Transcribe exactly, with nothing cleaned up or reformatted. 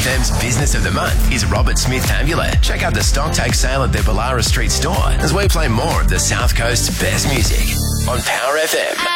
F M's Business of the Month is Robert Smith Amulet. Check out the stock take sale at their Ballara Street store as we play more of the South Coast's best music on Power F M.